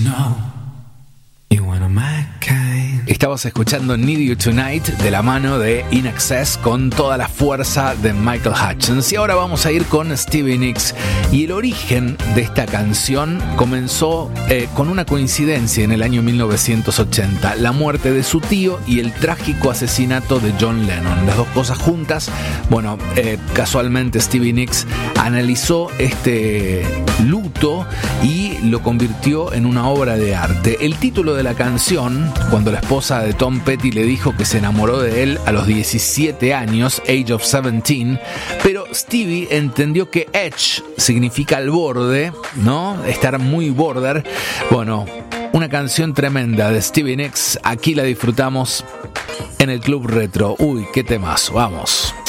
Estabas escuchando Need You Tonight de la mano de INXS con toda la fuerza de Michael Hutchence. Y ahora vamos a ir con Stevie Nicks. Y el origen de esta canción comenzó con una coincidencia en el año 1980. La muerte de su tío y el trágico asesinato de John Lennon. Las dos cosas juntas. Bueno, casualmente Stevie Nicks analizó este luto y lo convirtió en una obra de arte. El título de la canción, cuando la esposa de Tom Petty le dijo que se enamoró de él a los 17 años, Age of 17, pero Stevie entendió que edge significa al borde, ¿no? Estar muy border. Bueno, una canción tremenda de Stevie Nicks, aquí la disfrutamos en el Club Retro. Uy, qué temazo, vamos.